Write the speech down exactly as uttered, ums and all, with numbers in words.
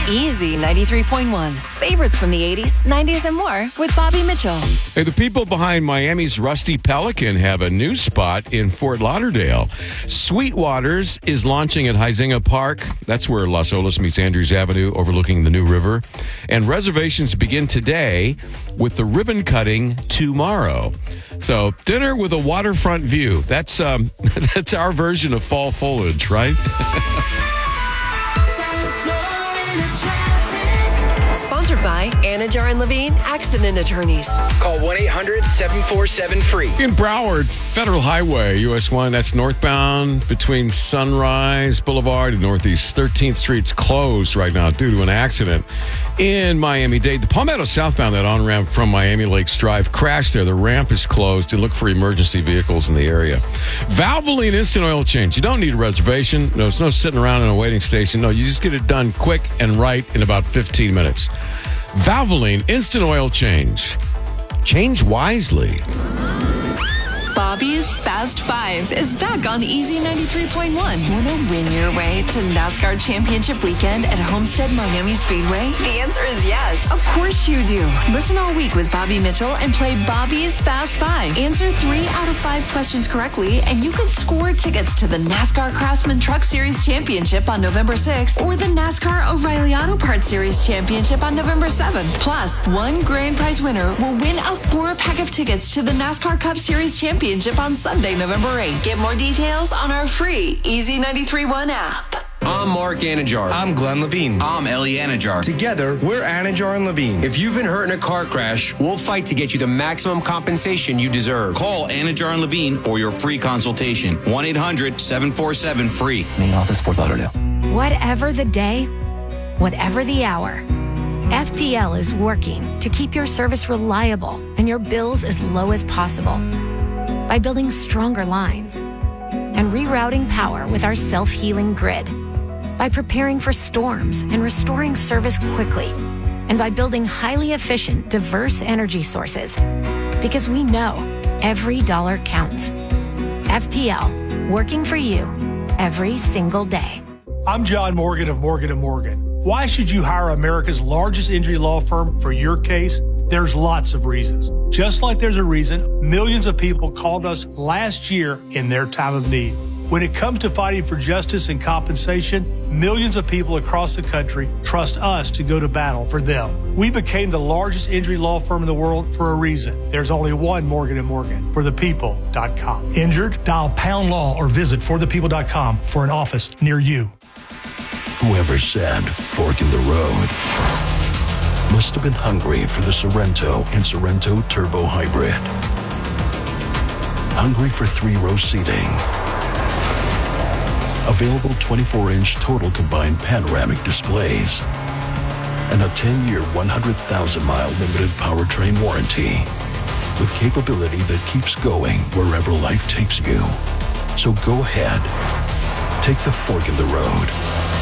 Easy ninety-three point one. Favorites from the eighties, nineties, and more with Bobby Mitchell. Hey, the people behind Miami's Rusty Pelican have a new spot in Fort Lauderdale. Sweetwaters is launching at Huizenga Park. That's where Las Olas meets Andrews Avenue, overlooking the New River. And reservations begin today with the ribbon cutting tomorrow. So, dinner with a waterfront view. That's um, that's our version of fall foliage, right? Sponsored by Anajar and Levine Accident Attorneys. Call one eight hundred seven four seven free. In Broward, Federal Highway, U S one, that's northbound between Sunrise Boulevard and Northeast thirteenth Street's closed right now due to an accident in Miami-Dade. The Palmetto southbound, that on-ramp from Miami Lakes Drive, crashed there. The ramp is closed and look for emergency vehicles in the area. Valvoline Instant Oil Change. You don't need a reservation. No, it's no sitting around in a waiting station. No, you just get it done quick and right in about fifteen minutes. Valvoline Instant Oil Change. Change wisely. Bobby's Fast Five is back on Easy ninety-three point one. Want to win your way to NASCAR Championship Weekend at Homestead Miami Speedway? The answer is yes. Of course you do. Listen all week with Bobby Mitchell and play Bobby's Fast Five. Answer three out of five questions correctly, and you could score tickets to the NASCAR Craftsman Truck Series Championship on November sixth or the NASCAR O'Reilly Auto Parts Series Championship on November seventh. Plus, one grand prize winner will win a four-pack of tickets to the NASCAR Cup Series Championship on Sunday, November eighth. Get more details on our free Easy ninety-three point one app. I'm Mark Anajar. I'm Glenn Levine. I'm Ellie Anajar. Together, we're Anajar and Levine. If you've been hurt in a car crash, we'll fight to get you the maximum compensation you deserve. Call Anajar and Levine for your free consultation. one eight hundred seven four seven free. Main office, Fort Lauderdale. Whatever the day, whatever the hour, F P L is working to keep your service reliable and your bills as low as possible. By building stronger lines and rerouting power with our self-healing grid, by preparing for storms and restoring service quickly, and by building highly efficient, diverse energy sources. Because we know every dollar counts. F P L, working for you every single day. I'm John Morgan of Morgan and Morgan. Why should you hire America's largest injury law firm for your case? There's lots of reasons. Just like there's a reason millions of people called us last year in their time of need. When it comes to fighting for justice and compensation, millions of people across the country trust us to go to battle for them. We became the largest injury law firm in the world for a reason. There's only one Morgan and Morgan, for the people dot com. Injured? Dial pound law or visit for the people dot com for an office near you. Whoever said fork in the road must have been hungry for the Sorrento and Sorrento Turbo Hybrid. Hungry for three-row seating. Available twenty-four inch total combined panoramic displays. And a ten-year, one hundred thousand mile limited powertrain warranty. With capability that keeps going wherever life takes you. So go ahead. Take the fork in the road.